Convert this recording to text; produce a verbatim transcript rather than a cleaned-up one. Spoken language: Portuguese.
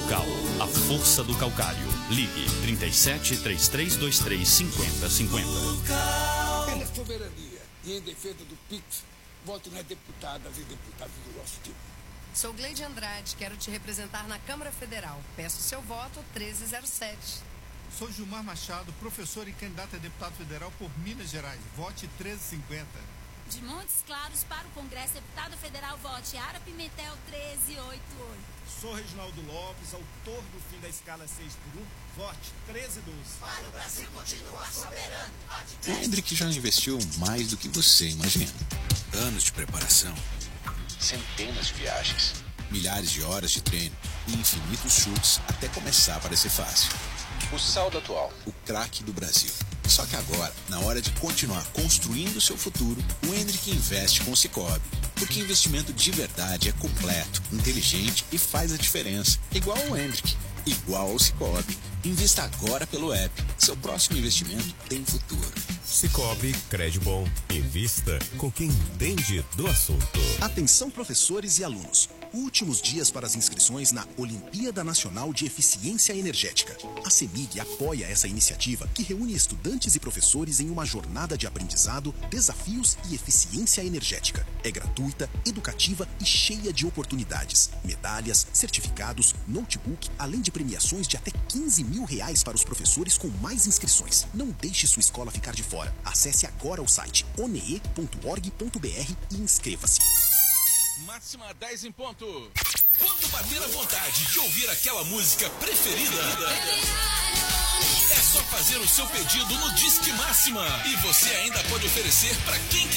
Cal, a força do calcário. Ligue trinta e sete, trinta e três, vinte e três, cinquenta, cinquenta. Pela soberania e em defesa do P I X, voto nas deputadas e deputados do nosso time. Sou Gleide Andrade, quero te representar na Câmara Federal. Peço seu voto treze zero sete. Sou Gilmar Machado, professor e candidato a deputado federal por Minas Gerais. Vote treze cinquenta. De Montes Claros para o Congresso, deputado federal, vote Ara Pimentel treze oitenta e oito. Sou Reginaldo Lopes, autor do fim da escala seis por um, vote treze doze. Para o Brasil continuar soberano, vote O Hendrick já investiu mais do que você imagina. Anos de preparação, centenas de viagens, milhares de horas de treino e infinitos chutes até começar a parecer fácil. O saldo atual, o craque do Brasil. Só que agora, na hora de continuar construindo o seu futuro, o Hendrick investe com o Sicoob. Porque investimento de verdade é completo, inteligente e faz a diferença. Igual ao Hendrick, igual ao Sicoob. Invista agora pelo app. Seu próximo investimento tem futuro. Sicoob, crédito bom. Invista com quem entende do assunto. Atenção, professores e alunos. Últimos dias para as inscrições na Olimpíada Nacional de Eficiência Energética. A CEMIG apoia essa iniciativa que reúne estudantes e professores em uma jornada de aprendizado, desafios e eficiência energética. É gratuita, educativa e cheia de oportunidades. Medalhas, certificados, notebook, além de premiações de até quinze mil reais para os professores com mais inscrições. Não deixe sua escola ficar de fora. Acesse agora o site onee ponto org ponto br e inscreva-se. Máxima dez em ponto. Quando bater a vontade de ouvir aquela música preferida, é só fazer o seu pedido no Disque Máxima. E você ainda pode oferecer para quem quiser.